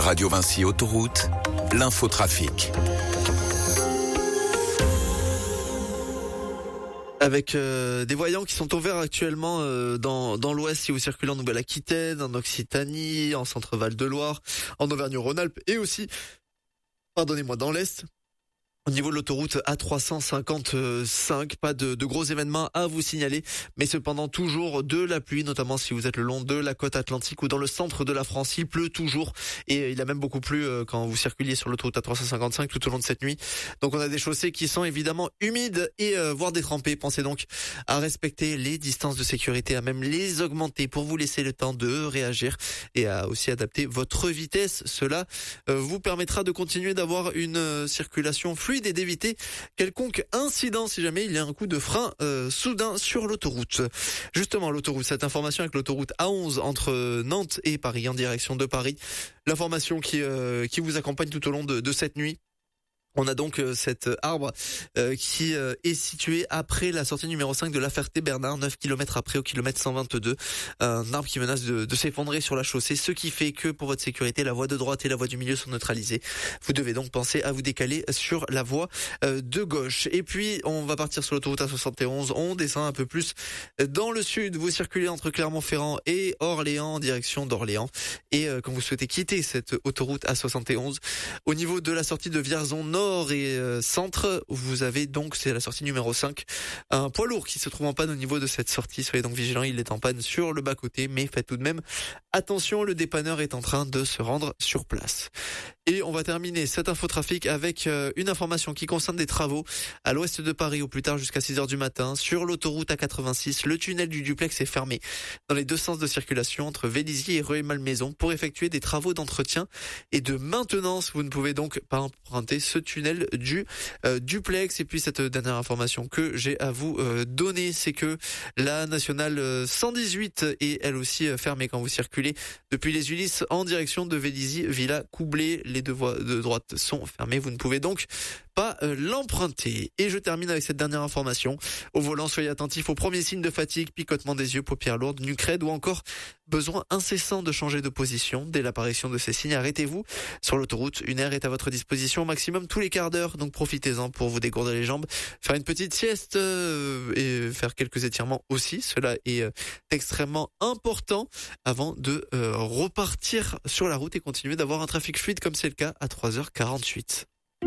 Radio Vinci Autoroute, l'infotrafic. Avec des voyants qui sont au vert actuellement dans l'ouest, si vous circulez en Nouvelle-Aquitaine, en Occitanie, en Centre-Val de Loire, en Auvergne-Rhône-Alpes et aussi, dans l'est. Au niveau de l'autoroute A355, pas de gros événements à vous signaler, mais cependant toujours de la pluie, notamment si vous êtes le long de la côte atlantique ou dans le centre de la France. Il pleut toujours et il a même beaucoup plu quand vous circuliez sur l'autoroute A355 tout au long de cette nuit. Donc on a des chaussées qui sont évidemment humides et voire détrempées. Pensez donc à respecter les distances de sécurité, à même les augmenter pour vous laisser le temps de réagir et à aussi adapter votre vitesse. Cela vous permettra de continuer d'avoir une circulation fluide et d'éviter quelconque incident si jamais il y a un coup de frein soudain sur l'autoroute. Justement, l'autoroute, cette information avec l'autoroute A11 entre Nantes et Paris en direction de Paris. L'information qui vous accompagne tout au long de cette nuit. On a donc cet arbre qui est situé après la sortie numéro 5 de la Ferté-Bernard, 9 km après au kilomètre 122. Un arbre qui menace de s'effondrer sur la chaussée, ce qui fait que pour votre sécurité, la voie de droite et la voie du milieu sont neutralisées. Vous devez donc penser à vous décaler sur la voie de gauche. Et puis, on va partir sur l'autoroute A71. On descend un peu plus dans le sud. Vous circulez entre Clermont-Ferrand et Orléans en direction d'Orléans. Et quand vous souhaitez quitter cette autoroute A71, au niveau de la sortie de Vierzon Nord et centre, vous avez donc, c'est la sortie numéro 5, un poids lourd qui se trouve en panne au niveau de cette sortie. Soyez donc vigilants, il est en panne sur le bas-côté, mais faites tout de même attention, le dépanneur est en train de se rendre sur place. Et on va terminer cet infotrafic avec une information qui concerne des travaux à l'ouest de Paris au plus tard jusqu'à 6h du matin. Sur l'autoroute A86, le tunnel du duplex est fermé dans les deux sens de circulation entre Vélizy et Rueil-Malmaison pour effectuer des travaux d'entretien et de maintenance. Vous ne pouvez donc pas emprunter ce tunnel du duplex. Et puis cette dernière information que j'ai à vous donner, c'est que la nationale 118 est elle aussi fermée quand vous circulez depuis les Ulysses en direction de Vélizy, Villa, Coublé. Les deux voies de droite sont fermées. Vous ne pouvez donc pas l'emprunter. Et je termine avec cette dernière information. Au volant, soyez attentifs aux premiers signes de fatigue, picotement des yeux, paupières lourdes, nuque raide ou encore besoin incessant de changer de position. Dès l'apparition de ces signes, arrêtez-vous. Sur l'autoroute, une aire est à votre disposition au maximum tous les quarts d'heure. Donc profitez-en pour vous dégourdir les jambes, faire une petite sieste et faire quelques étirements aussi. Cela est extrêmement important avant de repartir sur la route et continuer d'avoir un trafic fluide comme c'est le cas à 3h48.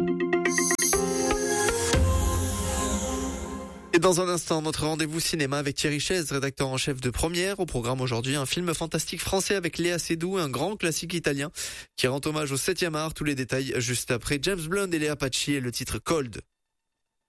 Et dans un instant, notre rendez-vous cinéma avec Thierry Chaise, rédacteur en chef de Première. Au programme aujourd'hui, un film fantastique français avec Léa Seydoux, un grand classique italien qui rend hommage au 7e art. Tous les détails juste après James Blunt et Léa Pacci et le titre Cold.